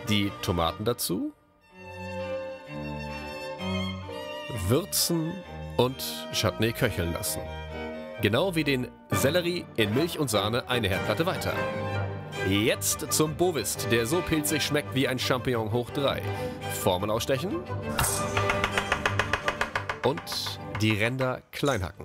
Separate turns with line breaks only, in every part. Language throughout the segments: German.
Die Tomaten dazu. Würzen und Chutney köcheln lassen. Genau wie den Sellerie in Milch und Sahne eine Herdplatte weiter. Jetzt zum Bovis, der so pilzig schmeckt wie ein Champignon hoch 3. Formen ausstechen. Und die Ränder klein hacken.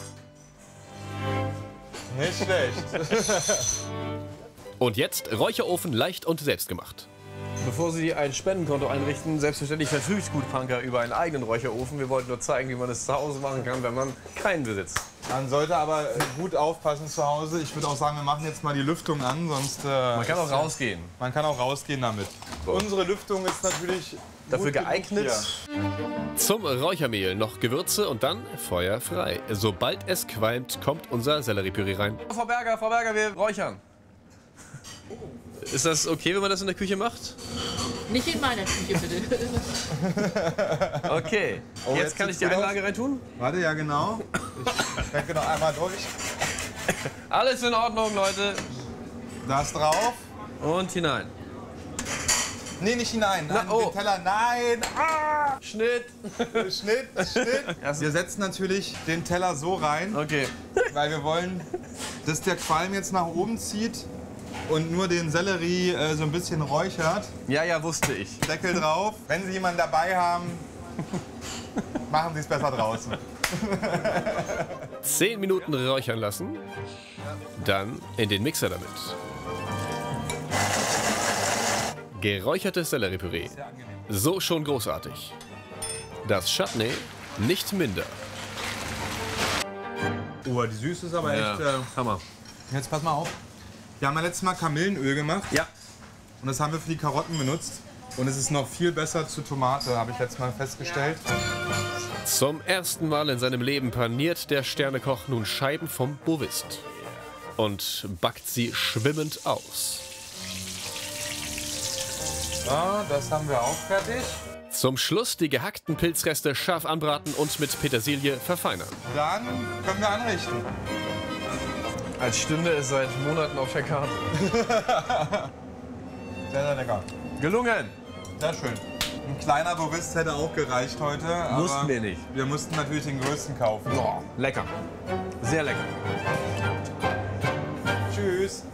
Nicht schlecht.
Und jetzt Räucherofen leicht und selbstgemacht.
Bevor Sie ein Spendenkonto einrichten, selbstverständlich verfügt Gutpanker über einen eigenen Räucherofen. Wir wollten nur zeigen, wie man das zu Hause machen kann, wenn man keinen besitzt.
Man sollte aber gut aufpassen zu Hause. Ich würde auch sagen, wir machen jetzt mal die Lüftung an, sonst...
Man kann auch rausgehen.
Man kann auch rausgehen damit. Unsere Lüftung ist natürlich
Dafür
gut
geeignet.
Zum Räuchermehl noch Gewürze und dann Feuer frei. Sobald es qualmt, kommt unser Selleriepüree rein.
Frau Berger, wir räuchern. Ist das okay, wenn man das in der Küche macht?
Nicht in meiner Küche, bitte.
Okay.
Oh,
Jetzt kann ich die
sieht's gut
Einlage reintun?
Warte, ja genau. Ich strecke noch einmal durch.
Alles in Ordnung, Leute.
Das drauf.
Und hinein.
Nee, nicht hinein.
Na,
An
oh.
den Teller. Nein. Ah.
Schnitt.
Schnitt. Wir setzen natürlich den Teller so rein,
Okay.
weil wir wollen, dass der Qualm jetzt nach oben zieht und nur den Sellerie so ein bisschen räuchert.
Ja, wusste ich.
Deckel drauf. Wenn Sie jemanden dabei haben, machen Sie es besser draußen.
10 Minuten räuchern lassen. Dann in den Mixer damit. Geräuchertes Selleriepüree. So schon großartig. Das Chutney nicht minder.
Oh, die Süße ist aber echt...
Hammer.
Jetzt pass mal auf. Wir haben ja letztes Mal Kamillenöl gemacht.
Ja.
Und das haben wir für die Karotten benutzt. Und es ist noch viel besser zu Tomate, habe ich letztes Mal festgestellt.
Zum ersten Mal in seinem Leben paniert der Sternekoch nun Scheiben vom Bouvist. Und backt sie schwimmend aus.
So, das haben wir auch fertig.
Zum Schluss die gehackten Pilzreste scharf anbraten und mit Petersilie verfeinern.
Dann können wir anrichten.
Als stünde es seit Monaten auf der Karte.
Sehr, sehr lecker.
Gelungen.
Sehr schön. Ein kleiner Bourist hätte auch gereicht heute.
Mussten
aber
wir nicht.
Wir mussten natürlich den größten kaufen.
Oh, lecker. Sehr lecker.
Tschüss.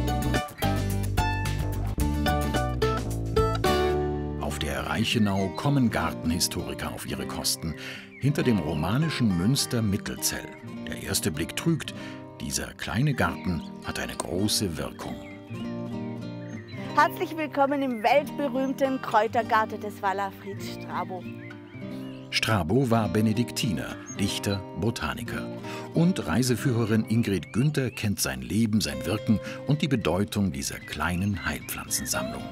Auf der Reichenau kommen Gartenhistoriker auf ihre Kosten. Hinter dem romanischen Münster Mittelzell. Der erste Blick trügt. Dieser kleine Garten hat eine große Wirkung.
Herzlich willkommen im weltberühmten Kräutergarten des Walafrid Strabo.
Strabo war Benediktiner, Dichter, Botaniker. Und Reiseführerin Ingrid Günther kennt sein Leben, sein Wirken und die Bedeutung dieser kleinen Heilpflanzensammlung.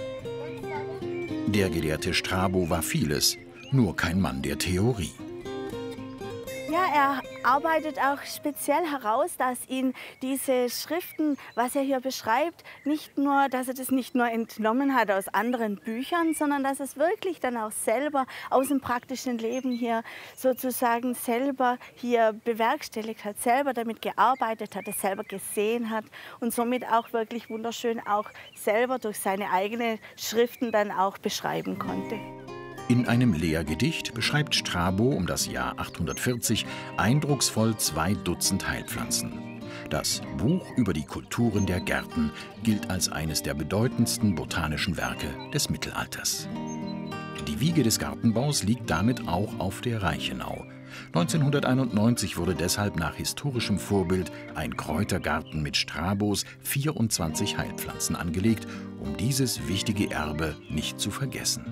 Der Gelehrte Strabo war vieles, nur kein Mann der Theorie.
Ja, er arbeitet auch speziell heraus, dass ihn diese Schriften, was er hier beschreibt, dass er das nicht nur entnommen hat aus anderen Büchern, sondern dass es wirklich dann auch selber aus dem praktischen Leben hier sozusagen selber hier bewerkstelligt hat, selber damit gearbeitet hat, es selber gesehen hat und somit auch wirklich wunderschön auch selber durch seine eigenen Schriften dann auch beschreiben konnte.
In einem Lehrgedicht beschreibt Strabo um das Jahr 840 eindrucksvoll 2 Dutzend Heilpflanzen. Das Buch über die Kulturen der Gärten gilt als eines der bedeutendsten botanischen Werke des Mittelalters. Die Wiege des Gartenbaus liegt damit auch auf der Reichenau. 1991 wurde deshalb nach historischem Vorbild ein Kräutergarten mit Strabos 24 Heilpflanzen angelegt, um dieses wichtige Erbe nicht zu vergessen.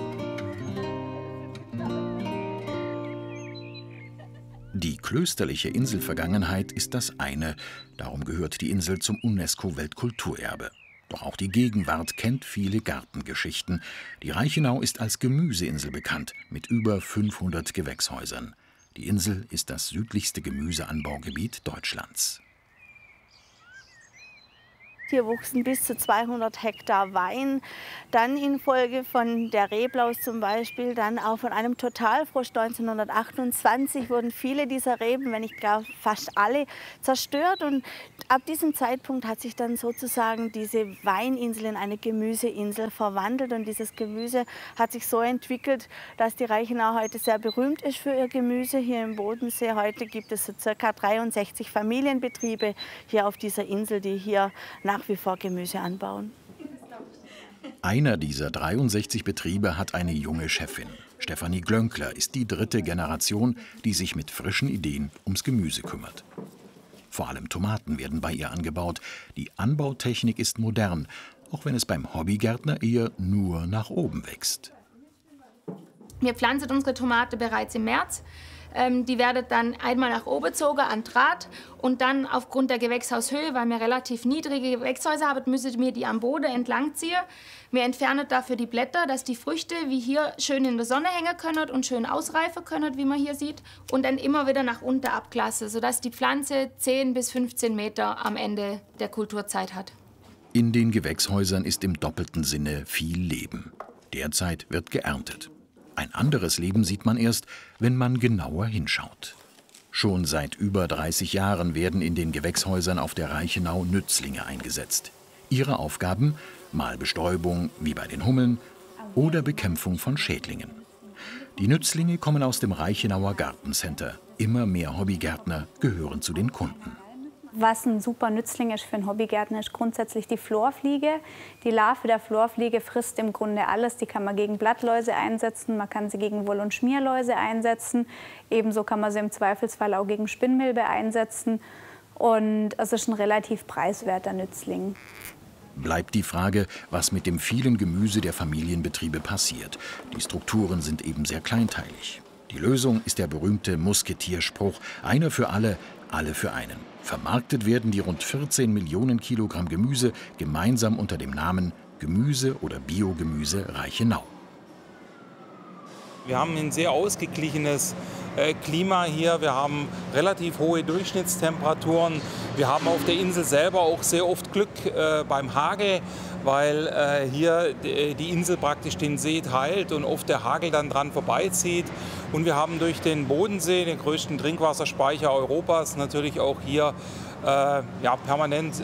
Die klösterliche Inselvergangenheit ist das eine, darum gehört die Insel zum UNESCO-Weltkulturerbe. Doch auch die Gegenwart kennt viele Gartengeschichten. Die Reichenau ist als Gemüseinsel bekannt, mit über 500 Gewächshäusern. Die Insel ist das südlichste Gemüseanbaugebiet Deutschlands.
Hier wuchsen bis zu 200 Hektar Wein. Dann infolge von der Reblaus zum Beispiel, dann auch von einem Totalfrost 1928 wurden viele dieser Reben, wenn nicht gar fast alle, zerstört. Und ab diesem Zeitpunkt hat sich dann sozusagen diese Weininsel in eine Gemüseinsel verwandelt. Und dieses Gemüse hat sich so entwickelt, dass die Reichenau heute sehr berühmt ist für ihr Gemüse. Hier im Bodensee heute gibt es so ca. 63 Familienbetriebe hier auf dieser Insel, die hier nach wie vor Gemüse anbauen.
Einer dieser 63 Betriebe hat eine junge Chefin. Stefanie Glönkler ist die 3. Generation, die sich mit frischen Ideen ums Gemüse kümmert. Vor allem Tomaten werden bei ihr angebaut. Die Anbautechnik ist modern, auch wenn es beim Hobbygärtner eher nur nach oben wächst.
Wir pflanzen unsere Tomate bereits im März. Die werden dann einmal nach oben gezogen an Draht und dann aufgrund der Gewächshaushöhe, weil wir relativ niedrige Gewächshäuser haben, müssen wir die am Boden entlang ziehen. Wir entfernen dafür die Blätter, dass die Früchte wie hier schön in der Sonne hängen können und schön ausreifen können, wie man hier sieht. Und dann immer wieder nach unten abklassen, sodass die Pflanze 10 bis 15 Meter am Ende der Kulturzeit hat.
In den Gewächshäusern ist im doppelten Sinne viel Leben. Derzeit wird geerntet. Ein anderes Leben sieht man erst, wenn man genauer hinschaut. Schon seit über 30 Jahren werden in den Gewächshäusern auf der Reichenau Nützlinge eingesetzt. Ihre Aufgaben: mal Bestäubung, wie bei den Hummeln, oder Bekämpfung von Schädlingen. Die Nützlinge kommen aus dem Reichenauer Gartencenter. Immer mehr Hobbygärtner gehören zu den Kunden.
Was ein super Nützling ist für einen Hobbygärtner, ist grundsätzlich die Florfliege. Die Larve der Florfliege frisst im Grunde alles. Die kann man gegen Blattläuse einsetzen, man kann sie gegen Woll- und Schmierläuse einsetzen. Ebenso kann man sie im Zweifelsfall auch gegen Spinnmilbe einsetzen. Und es ist ein relativ preiswerter Nützling.
Bleibt die Frage, was mit dem vielen Gemüse der Familienbetriebe passiert. Die Strukturen sind eben sehr kleinteilig. Die Lösung ist der berühmte Musketierspruch: einer für alle für einen. Vermarktet werden die rund 14 Millionen Kilogramm Gemüse gemeinsam unter dem Namen Gemüse oder Biogemüse Reichenau.
Wir haben ein sehr ausgeglichenes Klima hier. Wir haben relativ hohe Durchschnittstemperaturen. Wir haben auf der Insel selber auch sehr oft Glück beim Hagel, weil hier die Insel praktisch den See teilt und oft der Hagel dann dran vorbeizieht. Und wir haben durch den Bodensee, den größten Trinkwasserspeicher Europas, natürlich auch hier permanent